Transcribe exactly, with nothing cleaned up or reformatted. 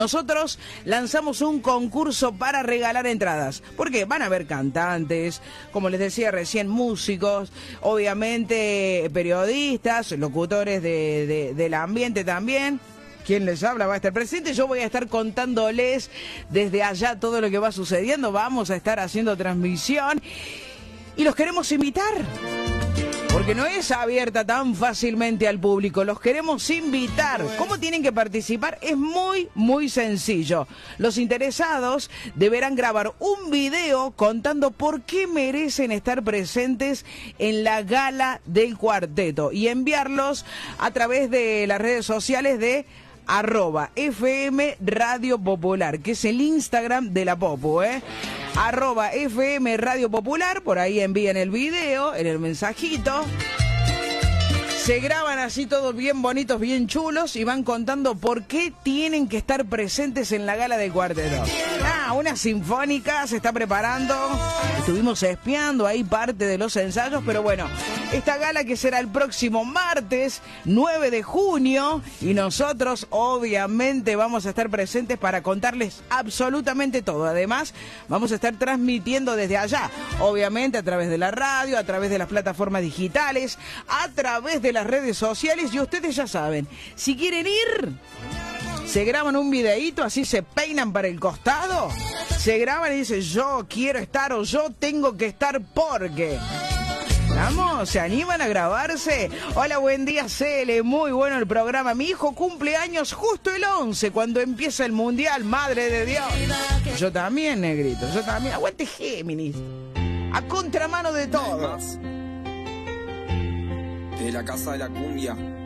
Nosotros lanzamos un concurso para regalar entradas, porque van a haber cantantes, como les decía recién, músicos, obviamente periodistas, locutores de, de, del ambiente también. Quien les habla va a estar presente, yo voy a estar contándoles desde allá todo lo que va sucediendo, vamos a estar haciendo transmisión y los queremos invitar. Porque no es abierta tan fácilmente al público, los queremos invitar. ¿Cómo tienen que participar? Es muy, muy sencillo. Los interesados deberán grabar un video contando por qué merecen estar presentes en la gala del cuarteto y enviarlos a través de las redes sociales de arroba F M Radio Popular, que es el Instagram de la Popu, ¿eh? Arroba F M Radio Popular, por ahí envían el video, en el mensajito. Se graban así todos bien bonitos, bien chulos y van contando por qué tienen que estar presentes en la gala del cuarteto. Ah, una sinfónica se está preparando. Estuvimos espiando ahí parte de los ensayos, pero bueno, esta gala que será el próximo martes nueve de junio y nosotros obviamente vamos a estar presentes para contarles absolutamente todo. Además, vamos a estar transmitiendo desde allá, obviamente a través de la radio, a través de las plataformas digitales, a través de las redes sociales y ustedes ya saben, si quieren ir, se graban un videíto, así se peinan para el costado, se graban y dicen yo quiero estar o yo tengo que estar porque... Vamos, ¿se animan a grabarse? Hola, buen día, Cele, muy bueno el programa. Mi hijo cumple años justo el once, cuando empieza el Mundial, madre de Dios. Yo también, negrito, yo también. Aguante Géminis, a contramano de todos. De la casa de la cumbia.